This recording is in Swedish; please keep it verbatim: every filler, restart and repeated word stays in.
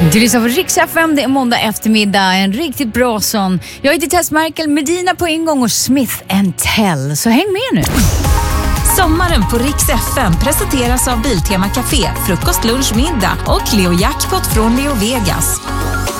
Du lyssnar på Rix F M, det är måndag eftermiddag, en riktigt bra sån. Jag heter Tess Merkel, Medina på ingång och Smith and Tell, så häng med nu. Sommaren på Rix F M presenteras av Biltema Café, frukost, lunch, middag och Leo Jackpot från Leo Vegas.